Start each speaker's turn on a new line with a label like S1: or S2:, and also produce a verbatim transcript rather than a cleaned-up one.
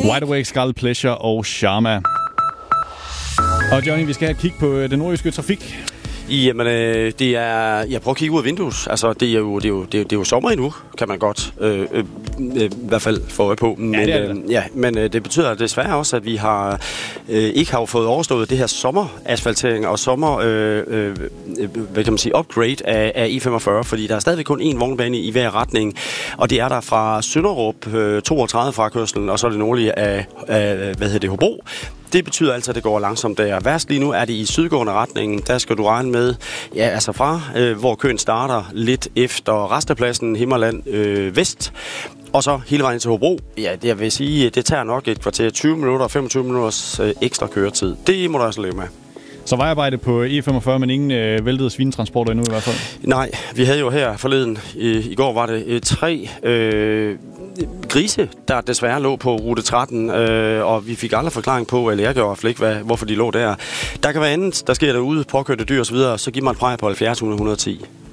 S1: Wide Awake, Scarlet Pleasure og Sharma. Og Johnny, vi skal have et kig på den nordjyske trafik.
S2: Jamen, øh, det er... Jeg prøver at kigge ud af vinduet. Altså, det er jo, det er jo, det er jo, det er jo sommer endnu, kan man godt øh, øh, i hvert fald få øje på. Men,
S1: ja, det er det.
S2: Øh, ja, men øh, det betyder desværre også, at vi har øh, ikke har fået overstået det her sommerasfaltering og sommer, øh, øh, hvad kan man sige, upgrade af, af E femogfyrre, fordi der er stadigvæk kun én vognbane i hver retning, og det er der fra Sønderup øh, toogtredive fra kørslen, og så er det nordlige af, af hvad hedder det, Hobro. Det betyder altså, at det går langsomt der. Værst lige nu er det i sydgående retningen. Der skal du regne med, ja, altså fra, øh, hvor køen starter lidt efter Rastepladsen, Himmerland øh, Vest, og så hele vejen til Hobro. Ja, det jeg vil sige, det tager nok et kvarter, tyve minutter, femogtyve minutters øh, ekstra køretid. Det må du også leve med.
S1: Så vejarbejde på E femogfyrre, men ingen øh, væltede svinetransporter endnu i hvert fald?
S2: Nej, vi havde jo her forleden, i, i går var det øh, tre øh, grise, der desværre lå på rute tretten, øh, og vi fik aldrig forklaring på, eller jeg gjorde i hvert fald ikke, hvad, hvorfor de lå der. Der kan være andet, der sker derude, påkørte dyr osv., så giv mig et præg på halvfjerds hundrede et hundrede og ti.